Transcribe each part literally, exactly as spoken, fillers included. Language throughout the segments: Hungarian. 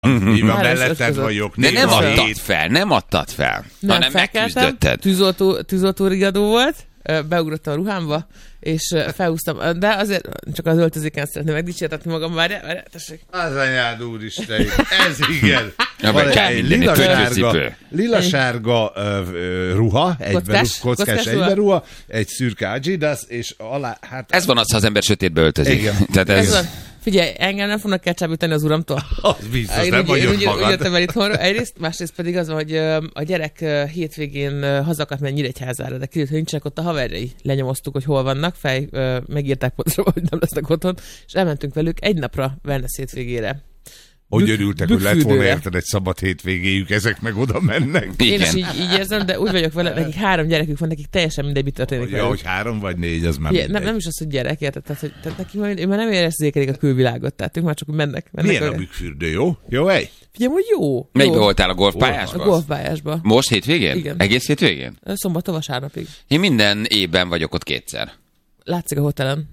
Mi van, melletted vagyok. De nem adtad fel, nem adtad fel, nem, hanem megküzdötted. Tűzoltó, tűzoltó rigadó volt, beugrottam a ruhámba, és felhúztam, de azért csak az öltözéken szeretném megdicsértetni magam, várjál, várjál, tessék. Az anyád úristen, ez igen. Ja, van egy lila-sárga, lila-sárga uh, ruha, kockás, kockás egyberuha, egy szürke Adidas, és alá, hát... Ez van az, ha az ember sötétbe öltözik. Igen. Tehát ez... ez van. Figyelj, engem nem fognak ketchup-üteni az uramtól. Az biztos, nem vagyok magad. Úgy jöttem el itthonra. Egyrészt, másrészt pedig az van, hogy a gyerek hétvégén hazakart menni Nyíregyházára, de kiderült, hogy nincsenek ott a haverjai. Lenyomoztuk, hogy hol vannak, fej, megírták pontra, hogy nem lesznek otthon, és elmentünk velük egy napra wellness hétvégére. Hogy örültek, hogy lett volna érted egy szabad hétvégéjük, ezek meg oda mennek. Igen. Én is így, így érzem, de úgy vagyok vele, nekik három gyerekük van, nekik teljesen mindegy, mit történik. Ja, hogy három vagy négy, az már ja, nem, nem is az, hogy gyerek, érted? Tehát, hogy, tehát neki már, ő már nem érzékelik a külvilágot, tehát ők már csak mennek. mennek milyen a bükkfürdő, jó? Jó hely? Figyelj, hogy jó. Melyikbe voltál, a golfpályásban? A golfpályásban. Most hétvégén? Igen. Egész hétvégén? Szombattól vasárnapig. Én minden évben vagyok ott kétszer. Látszik a hotelen.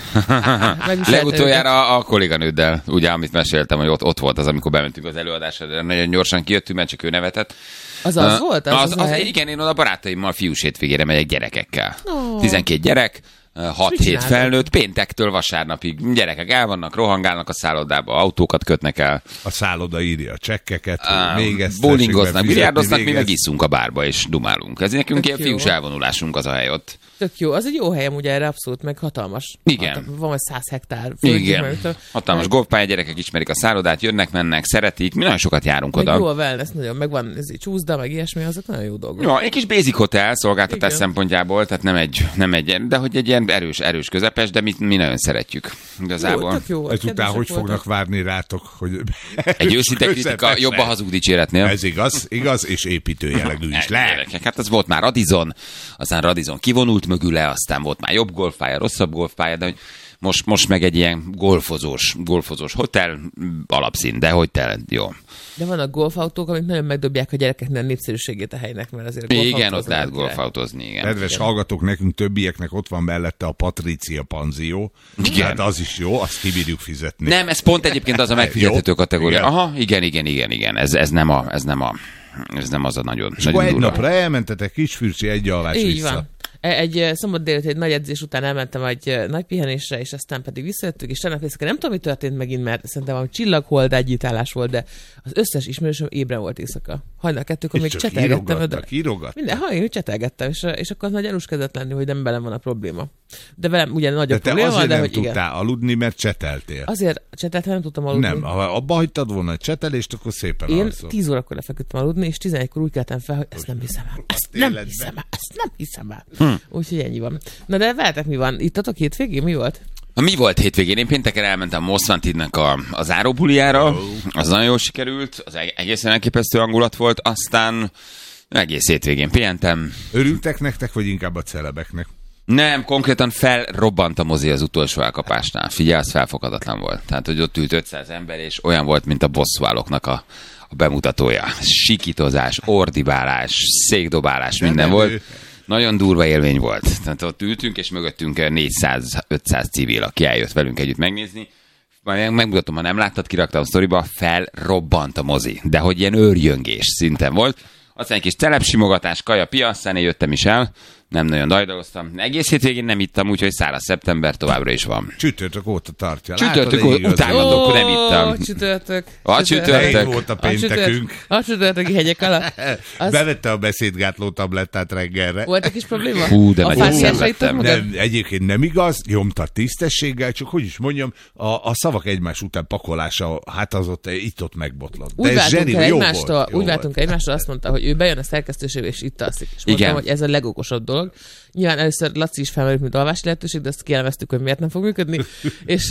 Legutoljára a kolléganőddel, ugye, amit meséltem, hogy ott, ott volt az, amikor bementünk az előadásra, de nagyon gyorsan kijöttünk, mert csak ő nevetett. Az az uh, volt? Az, az, az, az, az igen, én oda barátaimmal fiús hétvégére megyek gyerekekkel. Oh. tizenkét gyerek, hat hét felnőtt, péntektől vasárnapig gyerekek el vannak, rohangálnak a szállodába, autókat kötnek el. A szálloda írja a csekkeket, uh, még ezt bowlingoznak, biliárdoznak, mi meg iszunk a bárba és dumálunk. Ez nekünk Tök ilyen fiús elvonulásunk az a hely ott. Tök jó, az egy jó helyem, ugye erre abszolút, meg hatalmas. Igen. Hát, van vagy száz hektár. Igen. Mert, hatalmas golfpálya, gyerekek ismerik a szállodát, jönnek, mennek, szeretik, mi nagyon sokat járunk meg oda. Jó a wellness, nagyon, meg van ez egy csúszda, meg ilyesmi, azok nagyon jó dolgok. Ja, egy kis basic hotel szolgáltatás Igen. szempontjából, tehát nem egy, nem egy, de hogy egy ilyen erős, erős közepes, de mi, mi nagyon szeretjük. Igazából. Jó, tök jó. Ezután hogy voltak. Fognak várni rátok, hogy... Egy őszinte kritika jobb a hazug dicséretnél. Ez igaz, igaz, és építőjellegű is lehet. Hát az volt már Radisson, aztán Radisson kivonult mögüle, aztán volt már jobb golfpálya, rosszabb golfpálya, de hogy most, most meg egy ilyen golfozós, golfozós hotel alapszín, de hogy te jó. De vannak golfautók, amik nagyon megdobják a gyerekeknek a népszerűségét a helynek, mert azért igen, ott lehet golfautózni, igen. Kedves igen. hallgatók, nekünk többieknek ott van mellette a Patricia Panzió. Igen. Hát az is jó, azt kibírjuk fizetni. Nem, ez pont egyébként az a megfizethető kategória. Igen. Aha, igen, igen, igen, igen. Ez, ez nem a, ez nem a, ez nem az a nagyon, és nagyon egy durva. napra elmentetek Kisfürcsi egy alás így vissza. Van. Egy szombat délután egy nagy edzés után elmentem egy nagy pihenésre, és aztán pedig visszajöttük, és tegnap éjszaka nem tudom, mi történt megint, mert szerintem valami csillaghold együttállás volt, de az összes ismerősöm ébren volt éjszaka. Hajnal kettőkor még csetelgettem. Írogattak, írogattak. Minden, ha én csetelgettem, és, és akkor nagy gyanús kezdett lenni, hogy nem velem van a probléma. De velem ugye nagyobb de probléma van, de nem hogy tudtál igen. aludni, mert cseteltél. Azért cseteltem, nem tudtam aludni. Nem, ha abba hagytad volna a csetelést, akkor szépen én alszol. tíz órakor lefeküdtem aludni, és tizenegykor úgy keltem fel, hogy ezt nem hiszem el. Ezt nem hiszem el. Ezt nem hiszem el. Hm. Úgyhogy ennyi van. Na de veletek mi van? Ittatok hétvégén? Mi volt? Mi volt hétvégén? Én pénteken elmentem Most Wantednek a, a záróbulijára. Oh. Az nagyon jól sikerült. Az egészen elképesztő hangulat volt. Aztán egész hétvégén pihentem. Örültek nektek, vagy inkább a celebeknek? Nem, konkrétan felrobbant a mozi az utolsó elkapásnál. Figyelj, az felfoghatatlan volt. Tehát, hogy ott ült ötszáz ember, és olyan volt, mint a bosszúállóknak a, a bemutatója. Sikítozás, ordibálás, székdobálás, minden volt. Ő. Nagyon durva élmény volt. Tehát ott ültünk, és mögöttünk négyszáz-ötszáz civil, aki eljött velünk együtt megnézni. Majd megmutatom, ha nem láttad, kiraktam a sztoriba, felrobbant a mozi. De hogy ilyen őrjöngés szinten volt. Aztán egy kis telepsimogatás, kaja, pia, aztán én jöttem is el. Nem nagyon dajdaloztam. Egész hétvégén nem ittam, úgyhogy száraz szeptember továbbra is van. Csütörtök óta tartja. Csütörtök óta utálgatok, nem ittam. Csütörtök. A csütörtök. volt a péntekünk. A csütörtöki hegyek alatt. Az... Bevette a beszédgátló tablettát reggelre. Volt egy kis probléma? Hú, de a nagyon szenvedtem. Nem, egyébként nem igaz, nyomta tisztességgel, csak hogy is mondjam, a, a szavak egymás után pakolása, hát az ott itt-ott megbotlott. Úgy váltunk el egymástól, jó úgy váltunk egymástól, azt mondta, hogy ő bejön a szerkesztőségbe és itt alszik. És mondtam, hogy ez a legokosabb dolog. Nyilván először Laci is felmerült, mint alvási lehetőség, de ezt kielmeztük, hogy miért nem fog működni. és,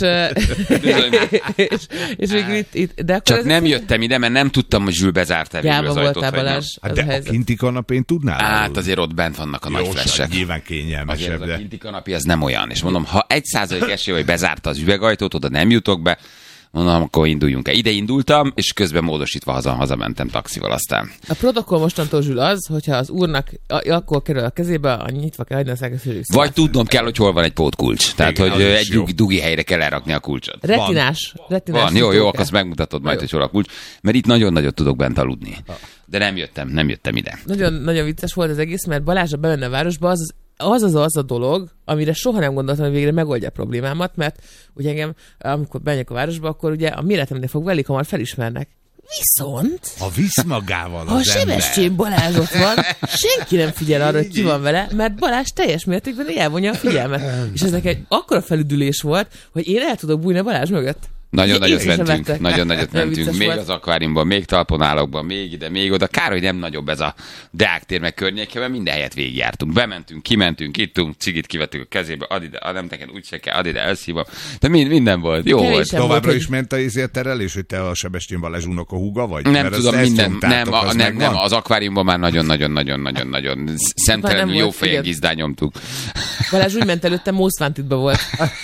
és, és még itt, itt, de akkor csak nem ez... jöttem ide, mert nem tudtam, hogy Zsül bezárta végül az ajtót. Hát de a, a kinti kanapén tudnál? Hát azért ott bent vannak a nagy flessek. Nyilván kényelmesebb. Azért de... a kinti kanapé az nem olyan. És mondom, ha egy százalék esély, hogy bezárta az üvegajtót, oda nem jutok be, Mondom, akkor induljunk el. Ide indultam, és közben módosítva haza, hazamentem taxival aztán. A protokoll mostantól Zsül az, hogyha az úrnak a, akkor kerül a kezébe, a nyitva kell hagyni a szekeszülők. Vagy tudnom kell, hogy hol van egy pótkulcs. Tehát, igen, hogy egy jó. dugi, dugi helyre kell elrakni a kulcsot. Retinás. retinás Van, jó, jó, kell. akkor azt megmutatod majd, Jó. hogy hol a kulcs. Mert itt nagyon nagyot tudok bent aludni. De nem jöttem, nem jöttem ide. Nagyon, nagyon vicces volt az egész, mert Balázsra bemenne a városba, az az, az az a dolog, amire soha nem gondoltam, hogy végre megoldja a problémámat, mert ugye engem, amikor bemegyek a városba, akkor ugye a méretemnél fogva elég hamar felismernek. Viszont, Ha visz magával ha a az ember. Sebestyén Balázs ott van, senki nem figyel arra, hogy ki van vele, mert Balázs teljes mértékben elvonja a figyelmet. És ez nekem egy akkora felüdülés volt, hogy én el tudok bújni a Balázs mögött. Nagyon nagyot Észre se mentünk, vettek. nagyon nagyot Nagyon mentünk. vicces Még volt. az akváriumban, még talponálokban, még ide, még oda. Kár, hogy nem nagyobb ez a Deák tér meg környéke, mert minden helyet végigjártunk. Bementünk, kimentünk, ittunk, cigit kivettük a kezébe, add ide, add nem neked úgy se kell, add ide, elszívom. De mind, minden volt, jó Kevés volt. sem Továbbra volt, is ment a izé a terelés, hogy te a Sebestyén Balázs unoka húga vagy? Nem Mert tudom, ezt minden, nyomtátok, nem, a, az nem, megvan? nem, az akváriumban már nagyon-nagyon-nagyon-nagyon-nagyon nem szemtelenül jó volt, fejen igen. gizdán nyomtuk. Balázs úgy ment előtte, Most Wantedben volt.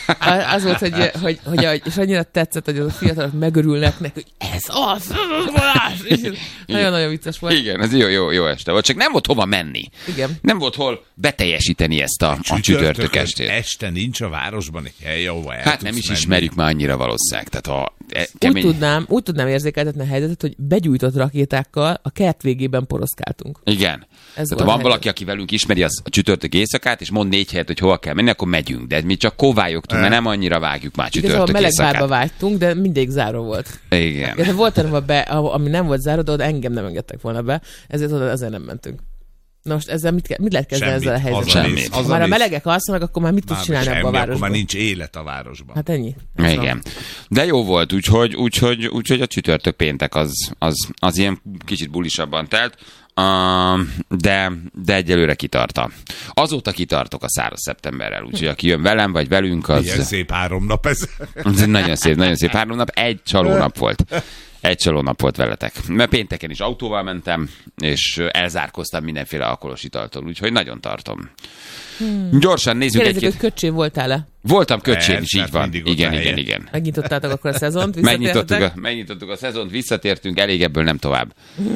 Az volt, hogy, hogy, hogy, hogy és annyira tetszett, hogy a fiatalok megörülnek neki, hogy ez az, ez az Balázs. És nagyon-nagyon vicces volt. Igen, ez jó, jó, jó este volt, csak nem volt hova menni. Igen. Nem volt hol beteljesíteni ezt a, a csütörtök estét. Este nincs a városban egy hely, ahova el Hát tudsz nem is menni. ismerjük már annyira valószínűleg. Tehát ha e, Úgy kemény... tudnám, úgy tudnám érzékeltetni a helyzetet, hogy begyújtott rakétákkal a kert végében poroszkáltunk. Igen. Ez Tehát ha volt van a valaki, aki velünk ismeri az a csütörtök éjszakát, és mond négy helyet, hogy hova kell menni, akkor megyünk. De mi csak kóvályogtunk, mert nem annyira vágjuk már Igazából csütörtök meleg bárba éjszakát. vágytunk, de mindig zárva volt. Igen. Ja, volt olyan, be, ami nem volt zárva, de oda engem nem engedtek volna be, ezért oda azért nem mentünk. Na most ezzel mit, ke- mit lehet kezdeni Semmit. ezzel a helyzettel? Semmit. Ha már a melegek alszanak, akkor már mit tudsz csinálni semmi, abban a akkor városban? már nincs élet a városban. Hát ennyi. Ez Igen. De jó volt, úgyhogy, úgyhogy, úgyhogy a csütörtök péntek az, az, az ilyen kicsit bulisabban telt, uh, de, de egyelőre kitarta. Azóta kitartok a száraz szeptemberrel, úgyhogy aki jön velem, vagy velünk, az... Ilyen szép három nap ez. Ez nagyon szép, nagyon szép három nap. Egy csalónap volt. Egy csalónap volt veletek. Mert pénteken is autóval mentem, és elzárkoztam mindenféle alkoholos italtól, úgyhogy nagyon tartom. Hmm. Gyorsan nézzük Kérdezik, egy-két... hogy köcsé voltál-e? Voltam köcsén is, Persze, így van. mindig ott Igen, a igen, helye. igen. Megnyitottátok akkor a szezont? Megnyitottuk Visszatértetek? a, megnyitottuk a szezont, visszatértünk, elég ebből nem tovább.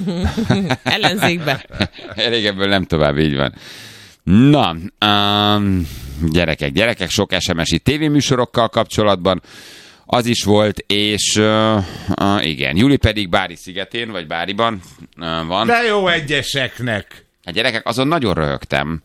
Ellenzékbe. Elég ebből nem tovább, így van. Na, um, gyerekek, gyerekek, sok es em es itt tévéműsorokkal kapcsolatban. Az is volt, és uh, uh, igen, Juli pedig Bári szigetén, vagy Báriban uh, van. De jó egyeseknek. A gyerekek, azon nagyon röhögtem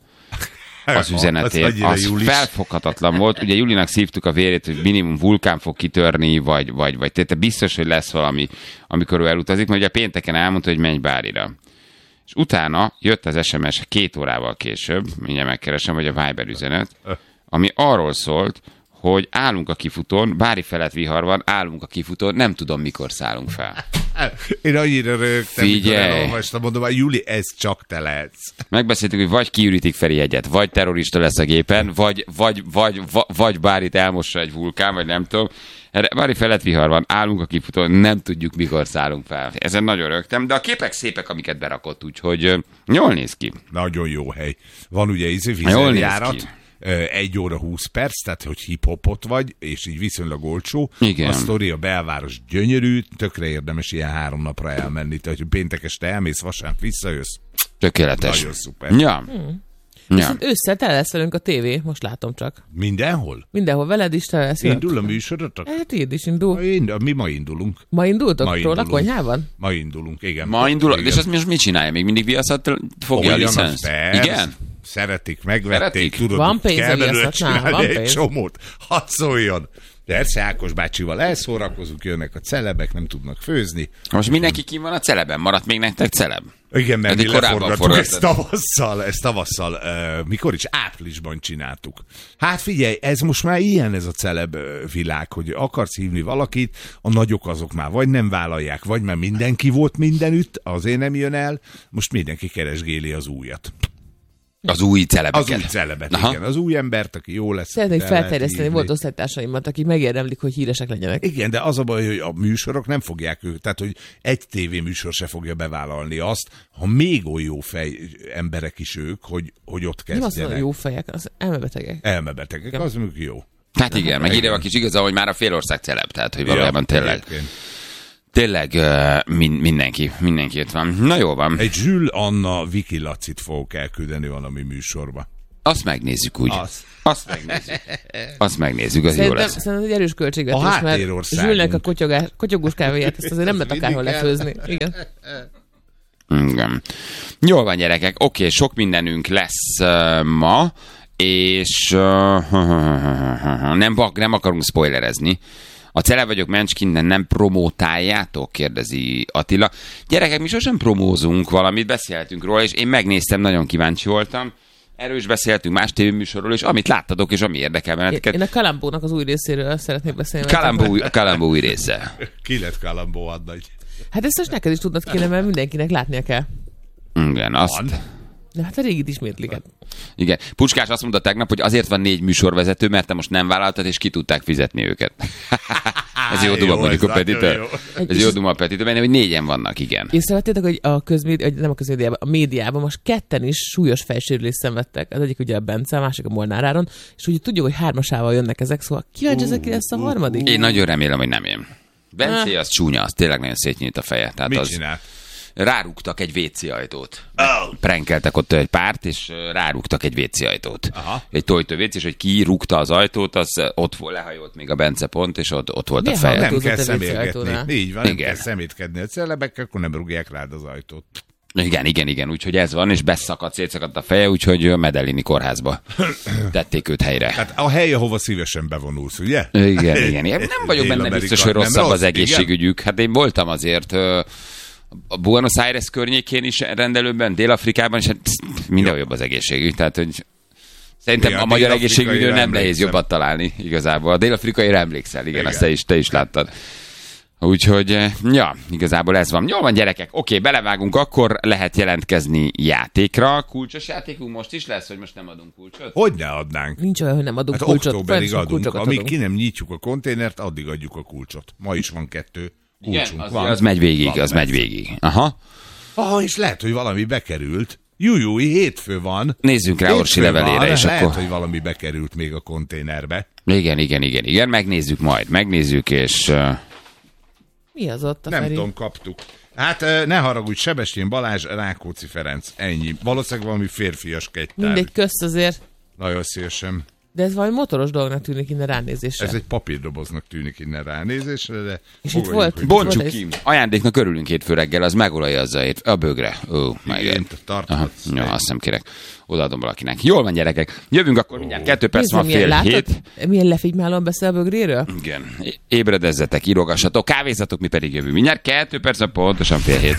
az Az üzenetét. annyira Az Julis. felfoghatatlan volt. Ugye Julinak szívtuk a vérét, hogy minimum vulkán fog kitörni, vagy, vagy, vagy te biztos, hogy lesz valami, amikor ő elutazik, mert ugye pénteken elmondta, hogy menj Bárira. És utána jött az es em es két órával később, mindjárt megkeresem, vagy a Viber üzenet, ami arról szólt, hogy állunk a kifutón, Bári felett vihar van, állunk a kifutón, nem tudom, mikor szállunk fel. Én annyira rögtem, Figyelj. mikor elolvastam, mondom, hogy Juli, ez csak te lehetsz. Megbeszéltük, hogy vagy kiürítik Feri hegyet, vagy terrorista lesz a gépen, vagy, vagy, vagy, vagy, vagy Bárit elmossa egy vulkán, vagy nem tudom. Erre Bári felett vihar van, állunk a kifutón, nem tudjuk, mikor szállunk fel. Ezen nagyon rögtem, de a képek szépek, amiket berakott, úgyhogy ö, jól néz ki. Nagyon jó hely. Van ugye ízé Jól néz vizeljárat, ki. egy óra húsz perc, tehát hogy hip-hopot vagy, és így viszonylag olcsó. Igen. A sztori, a belváros gyönyörű, tökre érdemes ilyen három napra elmenni. Tehát, hogy péntek este elmész, vasárnap visszajössz. Tökéletes. Nagyon szuper. Ja. Hmm. Ja. Viszont ősszel tele lesz velünk a tévé, most látom csak. Mindenhol? Mindenhol veled is tele lesz. velünk. Indul a műsorotok? Hát így is indul. Én, mi ma indulunk. Ma indultok Ma róla a indulunk. konyhában? Ma indulunk, igen. Ma indul, Igen. és azt most mit csinálja? Még mindig Viaszat fogja a Olyan az, licensz? persze. Igen? Szeretik, megvették, Szeretik? tudod, Van pénz a kell belőle Viaszatnál, csinálni van egy pénz. csomót. Hadd szóljon. Persze, Ákos bácsival elszórakozunk, jönnek a celebek, nem tudnak főzni. Most mindenki kim van a celeben? Maradt még nektek celeb? Igen, mert mi Eddig korábban leforgattuk ezt forgattad. tavasszal, ezt tavasszal, uh, mikor is áprilisban csináltuk. Hát figyelj, ez most már ilyen ez a celeb ö, világ, hogy akarsz hívni valakit, a nagyok azok már vagy nem vállalják, vagy már mindenki volt mindenütt, azért nem jön el, most mindenki keresgéli az újat. Az új celebeket. Az új celebet, Aha. igen, az új embert, aki jó lesz. Szeretnék el lehet felterjeszteni, hívni. volt osztálytársaimat, akik megérdemlik, hogy híresek legyenek. Igen, de az a baj, hogy a műsorok nem fogják ők, tehát hogy egy tévéműsor se fogja bevállalni azt, ha még olyan jó fej emberek is ők, hogy, hogy ott Nem azt mondom, kezdjenek. jó fejek, az elmebetegek. Elmebetegek, az mondjuk jó. Hát igen, meg ide a kis igaza, hogy már a fél ország celeb, tehát hogy valójában Ja, tényleg. Egyébként. Tényleg uh, min- mindenki, mindenki itt van. Na jó van. Egy Zsül Anna Viki Lacit fogok elküldeni valami műsorba. Azt megnézzük úgy. Az. Azt megnézzük. Azt megnézzük, az Szerintem, jó lesz. szerintem egy erős költségvetés, A mert háttérországunk. Zsülnek a kotyogás, kotyogós kávéját, ezt azért nem lehet akárhol mindig lefőzni. Igen. Igen. Jól van, gyerekek. Oké, sok mindenünk lesz uh, ma, és uh, nem, nem akarunk spoilerezni. A Celeb vagyok Mencskin, nem promótáljátok? Kérdezi Attila. Gyerekek, mi sosem promózunk valamit, beszéltünk róla, és én megnéztem, nagyon kíváncsi voltam. Erről is beszéltünk más tévéműsorról, és amit láttatok, és ami érdekel benneteket. Én a Kalambónak az új részéről szeretnék beszélni. Kalambó, Kalambó új része. Ki lett Kalambó adnagy? Hát ezt most neked is tudnod kéne, mert mindenkinek látnia kell. Igen, azt... Van. De hát a régit ismétlik. Igen. Puskás azt mondta tegnap, hogy azért van négy műsorvezető, mert te most nem vállaltad, és ki tudták fizetni őket. Ez jó duma, mondjuk a Petitől. Ez jó duma a Petitől, hogy négyen vannak, igen. Észrevettétek, hogy a közmédiában, nem a közmédiában, a médiában most ketten is súlyos fejsérülést szenvedtek. Az egyik ugye a Bence, a másik a Molnár Áron, és ugye tudjuk, hogy hármasával jönnek ezek, szóval kíváncsi ezek, ki lesz a harmadik. Én nagyon remélem, hogy nem én. Bence az csúnya, az tényleg nagyon szétnyílt a feje. Tehát Mit az... csinált? Rárúgtak egy vé cé ajtót. Oh. Prankeltek ott egy párt, és rárúgtak egy vé cé ajtót. Aha. Egy tojtó vé cé, és hogy ki rúgta az ajtót, az ott volt, lehajolt még a Bence pont, és ott, ott volt Milyen a feje. Nem hallgatózott kell a vé cé személgetni. ajtónál. Így van, nem Igen. kell szemétkedni a celebekkel, akkor nem rúgják rád az ajtót. Igen, igen, igen, úgyhogy ez van, és beszakadt, szétszakadt a feje, úgyhogy Medellini kórházba tették őt helyre. Hát a hely, ahova szívesen bevonulsz, ugye? Igen, igen, igen. Nem vagyok benne Dél-Amerika, biztos, hogy nem rosszabb rossz, az egészségügyük. Hát én voltam azért ö, a Buenos Aires környékén is rendelőben, Dél-Afrikában, és hát mindenhol jobb az egészségügy. Tehát, hogy szerintem Ja, a magyar dél-afrikaira egészségügyről nem nehéz emlékszem. jobbat találni igazából. A dél-afrikaira emlékszel, igen, Igen. azt te is, te is láttad. Úgyhogy, eh, ja, igazából ez van. Jól van, gyerekek, oké, belevágunk, akkor lehet jelentkezni játékra. Kulcsos játékunk most is lesz, hogy most nem adunk kulcsot? Hogy ne adnánk? Nincs olyan, hogy nem adunk Hát kulcsot. októberig Folyamatosan adunk. kulcsokat Amíg adunk. ki nem nyitjuk a konténert, addig adjuk a kulcsot. Ma is van kettő kulcsunk. Igen, az, van. az megy végig, Van, az megy. megy végig. Aha. Ah, és lehet, hogy valami bekerült. Jújúj, hétfő van. Nézzünk rá Orsi Hétfő levelére, van, és lehet, akkor... hogy valami bekerült még a konténerbe. Igen, igen, igen, igen, megnézzük majd, megnézzük, és... Uh... Mi az ott a Nem Feri? tudom, kaptuk. Hát eh, ne haragudj, Sebestyén Balázs, Rákóczi Ferenc. Ennyi. Valószínűleg valami férfias kegytár. Mindegy, közt azért. Nagyon szívesen. De ez valami motoros dolognak tűnik innen ránézésre. Ez egy papírdoboznak tűnik innen ránézésre, de... És itt fogadjuk, volt- hogy- Bontsuk Volt ki. Ajándéknak örülünk hétfő reggel, az megolajazza ért- a bögre. Ó, my Igen, God. tarthatsz. Aha, ja, azt nem kérek. Odaadom valakinek. Jól van, gyerekek. Jövünk akkor mindjárt. Kettő perc Nézd, van, milyen, fél látod? hét. Milyen lefigymálóan beszél a bögréről? Igen. É- Ébredezzetek, írogassatok, kávézzatok, mi pedig jövünk. Mindjárt kettő perc van, pontosan fél hét.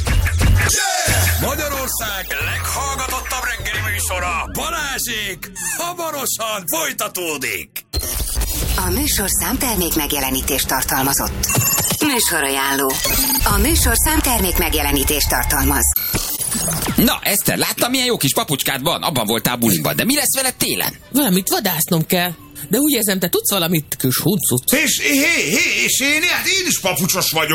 Magyarország leghallgatottabb reggeli műsora, Balázsék, hamarosan folytatódik. A műsorszám termék megjelenítést tartalmazott. Műsorajánló. A műsorszám termék megjelenítést tartalmaz. Na, Eszter, láttam, milyen jó kis papucskád van? Abban voltál buliban, de mi lesz veled télen? Valamit vadásznom kell. De úgy érzem, te tudsz valamit, kis huncut. És, hé, hé, és én, hát én is papucsos vagyok.